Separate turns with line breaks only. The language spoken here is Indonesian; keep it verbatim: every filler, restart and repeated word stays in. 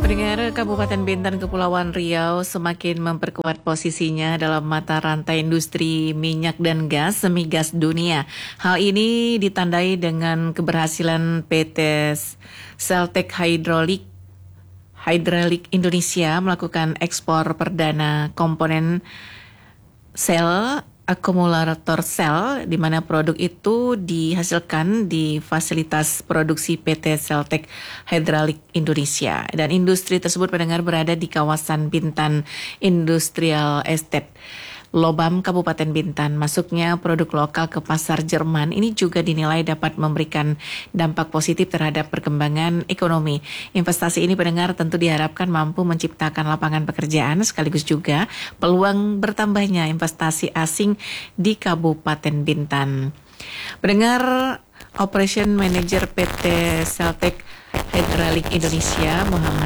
Pendengar, Kabupaten Bintan Kepulauan Riau semakin memperkuat posisinya dalam mata rantai industri minyak dan gas semi-gas dunia. Hal ini ditandai dengan keberhasilan P T Seltek Hydraulic Hydraulic Indonesia melakukan ekspor perdana komponen sel akumulator sel, di mana produk itu dihasilkan di fasilitas produksi P T Seltek Hydraulic Indonesia, dan industri tersebut pendengar berada di kawasan Bintan Industrial Estate, Lobam, Kabupaten Bintan. Masuknya produk lokal ke pasar Jerman ini juga dinilai dapat memberikan dampak positif terhadap perkembangan ekonomi. Investasi ini pendengar tentu diharapkan mampu menciptakan lapangan pekerjaan sekaligus juga peluang bertambahnya investasi asing di Kabupaten Bintan. Pendengar, Operation Manager P T Seltek Hydraulic Indonesia Muhammad